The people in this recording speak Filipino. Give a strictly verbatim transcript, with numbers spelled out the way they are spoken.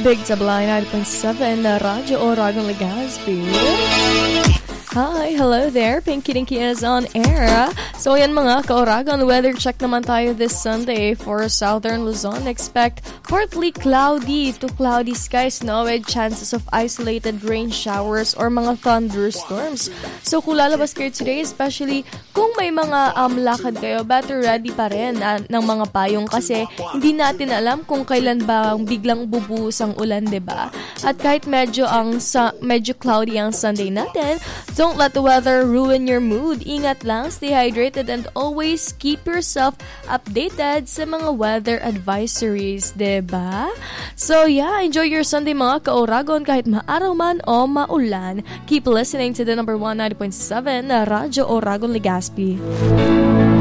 Big Tablay ninety point seven na Radyo Oragon Legazpi. Hi, hello there. Pinky Dinky is on air. So yan mga ka-Oragon, weather check naman tayo this Sunday for southern Luzon. Expect partly cloudy to cloudy skies, no, with chances of isolated rain showers or mga thunderstorms. So kung lalabas kayo today, especially kung may mga um, lakad kayo, better ready pa rin uh, ng mga payong kasi hindi natin alam kung kailan ba biglang bubuhos ang ulan, diba? At kahit medyo ang sa medyo cloudy ang Sunday natin, don't let the weather ruin your mood. Ingat lang, stay hydrated, and always keep yourself updated sa mga weather advisories, diba? So yeah, enjoy your Sunday mga ka-Oragon kahit maaraw man o maulan. Keep listening to the number one ninety point seven na Radyo Oragon Legazpi.